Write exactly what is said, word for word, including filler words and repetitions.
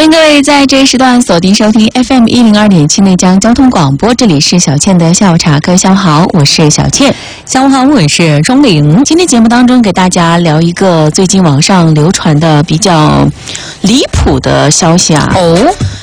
欢迎各位在这一时段锁定收听 F M 一零二点七内江交通广播，这里是小倩的下午茶课。下午好，我是小倩。 下午好，我是钟玲。 今天节目当中给大家聊一个最近网上流传的比较离谱的消息啊。 哦，